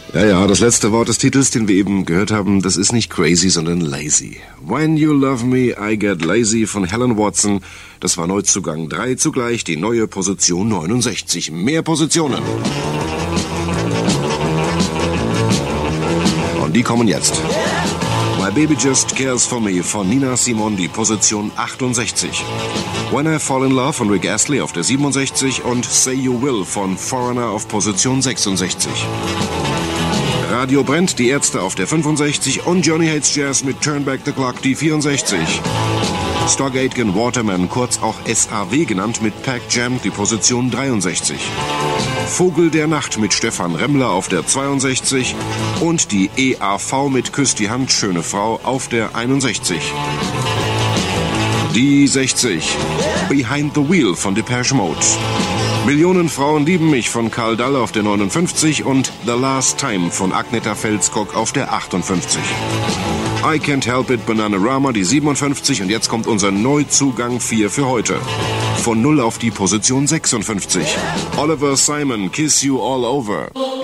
Ja, das letzte Wort des Titels, den wir eben gehört haben, das ist nicht crazy, sondern lazy. When You Love Me, I Get Lazy von Helen Watson. Das war Neuzugang 3, zugleich die neue Position 69. Mehr Positionen. Und die kommen jetzt. My Baby Just Cares For Me von Nina Simone, die Position 68. When I Fall In Love von Rick Astley auf der 67 und Say You Will von Foreigner auf Position 66. Radio brennt, die Ärzte auf der 65 und Johnny Hates Jazz mit Turn Back the Clock, die 64. Stock Aitken Waterman, kurz auch SAW genannt, mit Pack Jam, die Position 63. Vogel der Nacht mit Stefan Remmler auf der 62 und die EAV mit Küss die Hand, schöne Frau auf der 61. Die 60. Behind the Wheel von Depeche Mode. Millionen Frauen lieben mich von Karl Dall auf der 59 und The Last Time von Agneta Fälskog auf der 58. I Can't Help It Bananarama, die 57 und jetzt kommt unser Neuzugang 4 für heute. Von 0 auf die Position 56. Oliver Simon, Kiss You All Over.